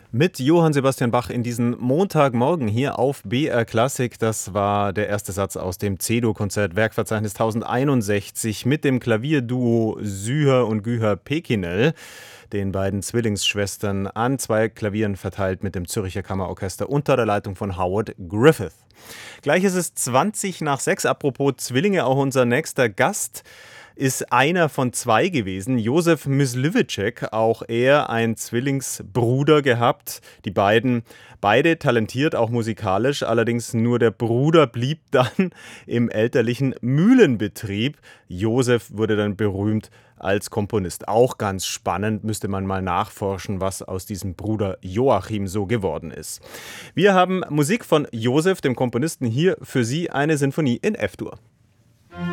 Mit Johann Sebastian Bach in diesen Montagmorgen hier auf BR Classic. Das war der erste Satz aus dem C-Dur-Konzert Werkverzeichnis 1061 mit dem Klavierduo Süher und Güher Pekinel, den beiden Zwillingsschwestern, an zwei Klavieren verteilt mit dem Zürcher Kammerorchester unter der Leitung von Howard Griffith. Gleich ist es 20 nach 6. Apropos Zwillinge, auch unser nächster Gast ist einer von zwei gewesen, Josef Myslivicek, auch er ein Zwillingsbruder gehabt. Die beiden, beide talentiert, auch musikalisch, allerdings nur der Bruder blieb dann im elterlichen Mühlenbetrieb. Josef wurde dann berühmt als Komponist. Auch ganz spannend, müsste man mal nachforschen, was aus diesem Bruder Joachim so geworden ist. Wir haben Musik von Josef, dem Komponisten, hier für Sie eine Sinfonie in F-Dur.